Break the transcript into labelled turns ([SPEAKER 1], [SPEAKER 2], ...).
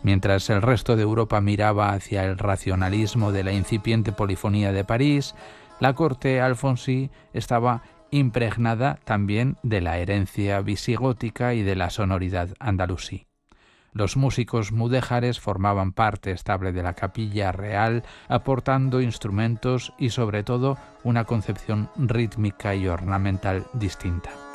[SPEAKER 1] Mientras el resto de Europa miraba hacia el racionalismo de la incipiente polifonía de París, la corte alfonsí estaba impregnada también de la herencia visigótica y de la sonoridad andalusí. Los músicos mudéjares formaban parte estable de la capilla real, aportando instrumentos y sobre todo una concepción rítmica y ornamental distinta.